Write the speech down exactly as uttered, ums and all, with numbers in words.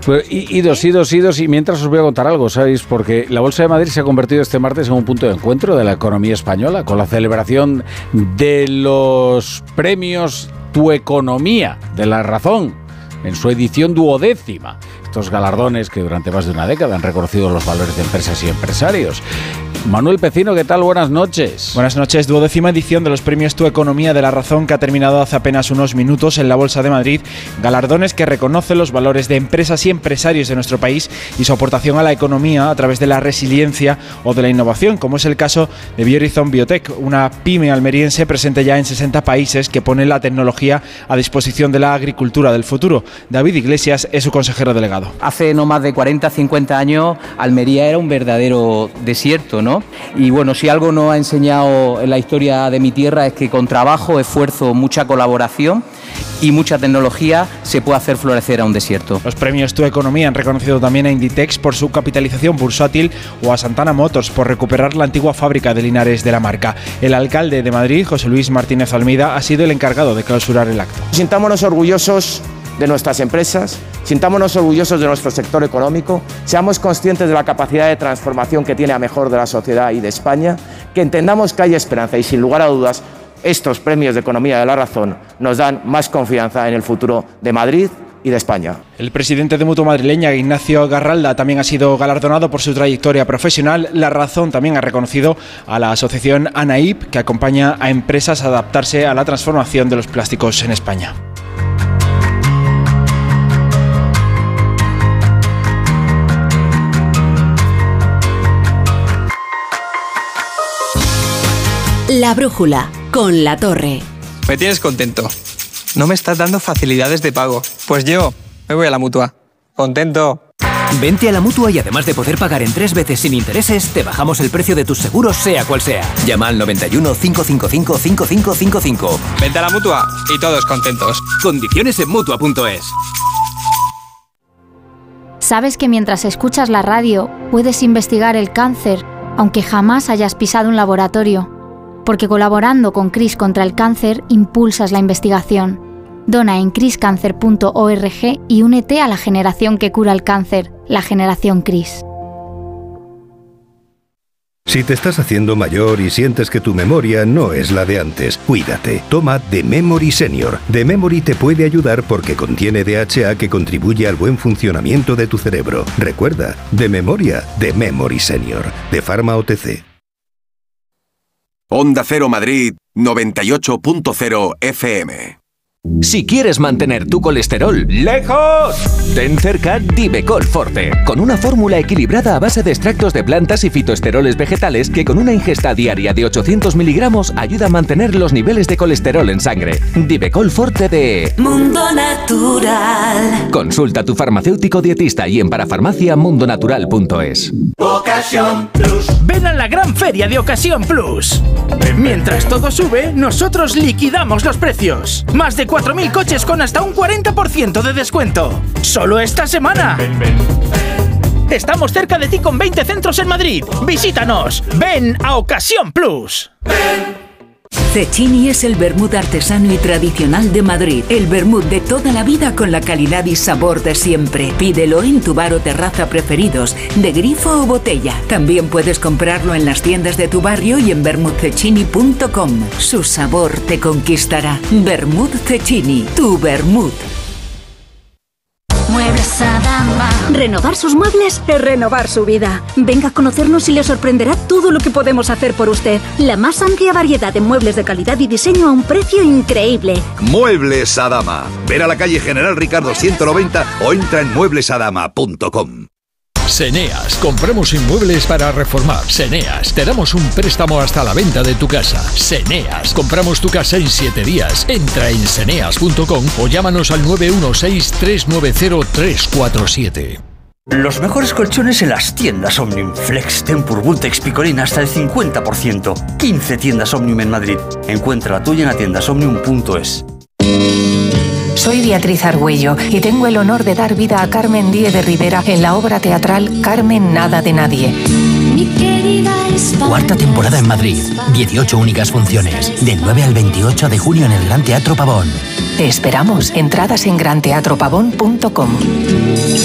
Pues, idos, idos, idos, y mientras os voy a contar algo, ¿sabéis? Porque la Bolsa de Madrid se ha convertido este martes en un punto de encuentro de la economía española, con la celebración de los premios Tu Economía de La Razón, en su edición duodécima. Estos galardones que durante más de una década han reconocido los valores de empresas y empresarios. Manuel Pecino, ¿qué tal? Buenas noches. Buenas noches. Duodécima edición de los premios Tu Economía de La Razón, que ha terminado hace apenas unos minutos en la Bolsa de Madrid. Galardones que reconocen los valores de empresas y empresarios de nuestro país y su aportación a la economía a través de la resiliencia o de la innovación, como es el caso de Biorizon Biotech, una pyme almeriense presente ya en sesenta países que pone la tecnología a disposición de la agricultura del futuro. David Iglesias es su consejero delegado. Hace no más de cuarenta, cincuenta años, Almería era un verdadero desierto, ¿no? Y bueno, si algo nos ha enseñado en la historia de mi tierra es que con trabajo, esfuerzo, mucha colaboración y mucha tecnología se puede hacer florecer a un desierto. Los premios Tu Economía han reconocido también a Inditex por su capitalización bursátil o a Santana Motors por recuperar la antigua fábrica de Linares de la marca. El alcalde de Madrid, José Luis Martínez Almeida, ha sido el encargado de clausurar el acto. Sintámonos orgullosos de nuestras empresas, sintámonos orgullosos de nuestro sector económico, seamos conscientes de la capacidad de transformación que tiene a mejor de la sociedad y de España, que entendamos que hay esperanza y, sin lugar a dudas, estos premios de Economía de La Razón nos dan más confianza en el futuro de Madrid y de España. El presidente de Mutua Madrileña, Ignacio Garralda, también ha sido galardonado por su trayectoria profesional. La Razón también ha reconocido a la asociación ANAIP, que acompaña a empresas a adaptarse a la transformación de los plásticos en España. La brújula, con La Torre. Me tienes contento. No me estás dando facilidades de pago. Pues yo me voy a la Mutua. Contento. Vente a la Mutua y además de poder pagar en tres veces sin intereses, te bajamos el precio de tus seguros, sea cual sea. Llama al noventa y uno, cinco cinco cinco, cinco cinco cinco cinco. Vente a la Mutua y todos contentos. Condiciones en Mutua punto es. ¿Sabes que mientras escuchas la radio puedes investigar el cáncer, aunque jamás hayas pisado un laboratorio? Porque colaborando con CRIS contra el cáncer, impulsas la investigación. Dona en cris cáncer punto org y únete a la generación que cura el cáncer, la generación CRIS. Si te estás haciendo mayor y sientes que tu memoria no es la de antes, cuídate. Toma The Memory Senior. The Memory te puede ayudar porque contiene D H A que contribuye al buen funcionamiento de tu cerebro. Recuerda, de memoria, The Memory Senior, de Pharma O T C. Onda Cero Madrid, noventa y ocho punto cero F M. Si quieres mantener tu colesterol lejos, ten cerca Divecol Forte, con una fórmula equilibrada a base de extractos de plantas y fitoesteroles vegetales que con una ingesta diaria de ochocientos miligramos ayuda a mantener los niveles de colesterol en sangre. Divecol Forte de Mundo Natural. Consulta a tu farmacéutico dietista y en parafarmacia mundo natural punto es. Ocasión Plus. Ven a la gran feria de Ocasión Plus. Mientras todo sube, nosotros liquidamos los precios. Más de cuatro mil coches con hasta un cuarenta por ciento de descuento. ¡Solo esta semana! Ven, ven, ven. Estamos cerca de ti con veinte centros en Madrid. Visítanos. Ven a Ocasión Plus. Ven. Cecchini es el vermut artesano y tradicional de Madrid. El vermut de toda la vida con la calidad y sabor de siempre. Pídelo en tu bar o terraza preferidos, de grifo o botella. También puedes comprarlo en las tiendas de tu barrio y en vermut cecchini punto com. Su sabor te conquistará. Vermut Cecchini, tu vermut. Muebles Adama. Renovar sus muebles es renovar su vida. Venga a conocernos y le sorprenderá todo lo que podemos hacer por usted. La más amplia variedad de muebles de calidad y diseño a un precio increíble. Muebles Adama. Ven a la calle General Ricardo ciento noventa o entra en muebles adama punto com. Seneas, compramos inmuebles para reformar. Seneas, te damos un préstamo hasta la venta de tu casa. Seneas, compramos tu casa en siete días. Entra en seneas punto com o llámanos al nueve uno seis, tres nueve cero, tres cuatro siete. Los mejores colchones en las tiendas Omnium. Flex, Tempur, Vultex, Picolín hasta el cincuenta por ciento. quince tiendas Omnium en Madrid. Encuentra la tuya en tiendas omnium punto es. Soy Beatriz Argüello y tengo el honor de dar vida a Carmen Díez de Rivera en la obra teatral Carmen Nada de Nadie. Cuarta temporada en Madrid. dieciocho únicas funciones. Del nueve al veintiocho de junio en el Gran Teatro Pavón. Te esperamos. Entradas en gran teatro pavón punto com.